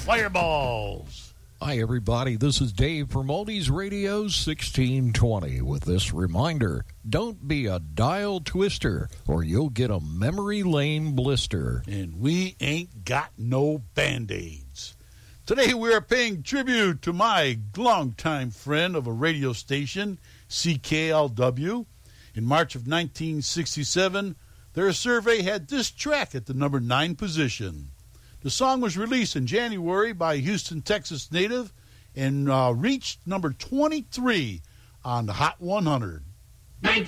Fireballs. Hi, everybody. This is Dave from Oldies Radio 1620 with this reminder. Don't be a dial twister or you'll get a memory lane blister. And we ain't got no Band-Aids. Today we are paying tribute to my longtime friend of a radio station, CKLW. In March of 1967, their survey had this track at the number 9 position. The song was released in January by a Houston, Texas native and reached number 23 on the Hot 100.